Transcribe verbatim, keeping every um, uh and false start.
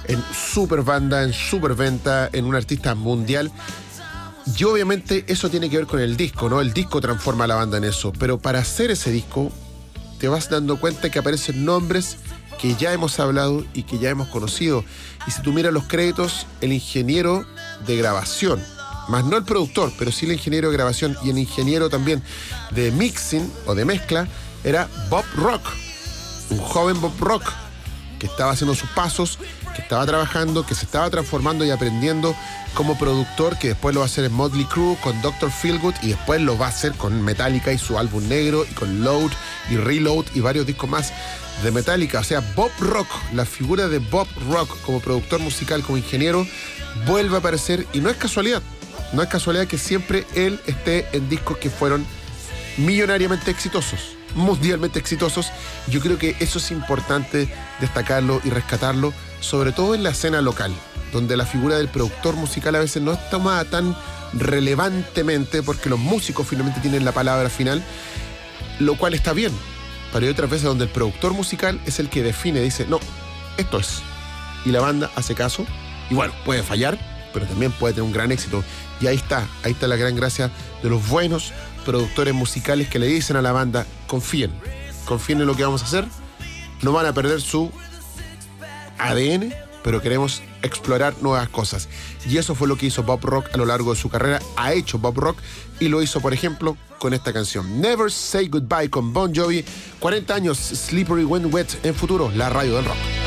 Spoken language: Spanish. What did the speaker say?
en super banda, en super venta, en un artista mundial. Y obviamente eso tiene que ver con el disco, ¿no? El disco transforma a la banda en eso. Pero para hacer ese disco, te vas dando cuenta que aparecen nombres que ya hemos hablado y que ya hemos conocido. Y si tú miras los créditos, el ingeniero de grabación, más no el productor, pero sí el ingeniero de grabación y el ingeniero también de mixing o de mezcla, era Bob Rock, un joven Bob Rock que estaba haciendo sus pasos, que estaba trabajando, que se estaba transformando y aprendiendo como productor, que después lo va a hacer en Motley Crue con doctor Feelgood y después lo va a hacer con Metallica y su álbum negro y con Load y Reload y varios discos más de Metallica. O sea, Bob Rock, la figura de Bob Rock como productor musical, como ingeniero, vuelve a aparecer y no es casualidad. No es casualidad que siempre él esté en discos que fueron millonariamente exitosos, mundialmente exitosos. Yo creo que eso es importante destacarlo y rescatarlo, sobre todo en la escena local, donde la figura del productor musical a veces no es tomada tan relevantemente porque los músicos finalmente tienen la palabra final, lo cual está bien. Pero hay otras veces donde el productor musical es el que define, dice, no, esto es. Y la banda hace caso, y bueno, puede fallar, pero también puede tener un gran éxito. Y ahí está, ahí está la gran gracia de los buenos productores musicales que le dicen a la banda, confíen, confíen en lo que vamos a hacer, no van a perder su A D N, pero queremos explorar nuevas cosas. Y eso fue lo que hizo Bob Rock a lo largo de su carrera, ha hecho Bob Rock, y lo hizo, por ejemplo, con esta canción, Never Say Goodbye con Bon Jovi, cuarenta años, Slippery When Wet en Futuro, la radio del rock.